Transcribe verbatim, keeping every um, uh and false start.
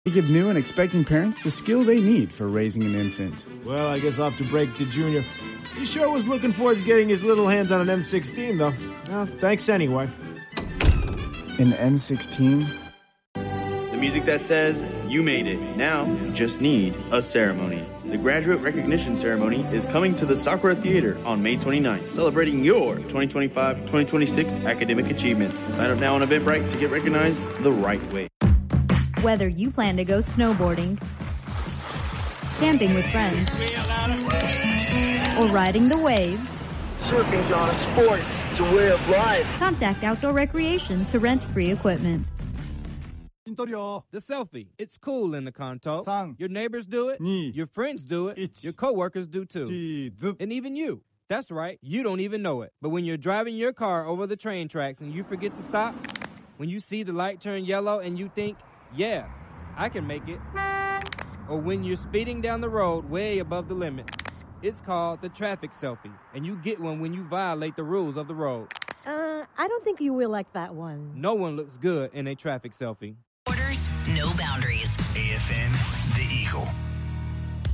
We give new and expecting parents the skill they need for raising an infant. Well, I guess I'll have to break to Junior. He sure was looking forward to getting his little hands on an M sixteen, though. Well, thanks anyway. An M sixteen? The music that says, you made it. Now, you just need a ceremony. The graduate recognition ceremony is coming to the Sakura Theater on May twenty-ninth, celebrating your twenty twenty-five twenty twenty-six academic achievements. Sign up now on Eventbrite to get recognized the right way. Whether you plan to go snowboarding, camping with friends, or riding the waves, surfing's not a sport, it's a way of life. Contact Outdoor Recreation to rent free equipment. The selfie. It's cool in the Kanto. 삼, Your neighbors do it. 이, Your friends do it. 일. Your coworkers do too. 시즌. And even you. That's right. You don't even know it. But when you're driving your car over the train tracks and you forget to stop, when you see the light turn yellow and you think, yeah, I can make it. Or when you're speeding down the road way above the limit. It's called the traffic selfie. And you get one when you violate the rules of the road. Uh, I don't think you will like that one. No one looks good in a traffic selfie. Borders, no boundaries. A F N, The Eagle.